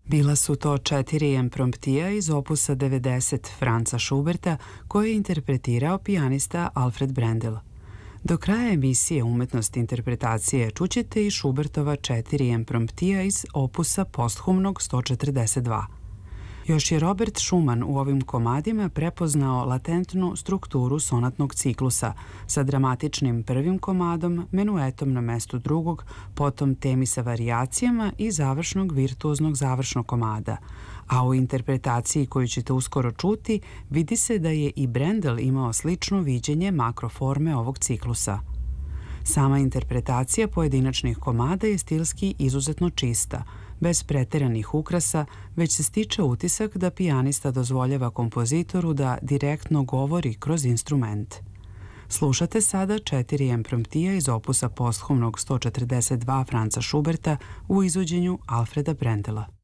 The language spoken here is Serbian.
Bila su to 4 impromptija iz opusa 90 Franza Schuberta koje je interpretirao pijanista Alfred Brendel. Do kraja emisije Umetnost interpretacije čućete i Schubertova 4 impromptija iz opusa posthumnog 142. Još je Robert Schumann u ovim komadima prepoznao latentnu strukturu sonatnog ciklusa sa dramatičnim prvim komadom, menuetom na mestu drugog, potom temi sa varijacijama i završnog virtuoznog završnog komada, a u interpretaciji koju ćete uskoro čuti vidi se da je i Brendel imao slično viđenje makroforme ovog ciklusa. Sama interpretacija pojedinačnih komada je stilski izuzetno čista, bez preteranih ukrasa, već se stiče utisak da pijanista dozvoljava kompozitoru da direktno govori kroz instrument. Slušate sada 4 impromptija iz opusa posthumnog 142 Franza Schuberta u izvođenju Alfreda Brendela.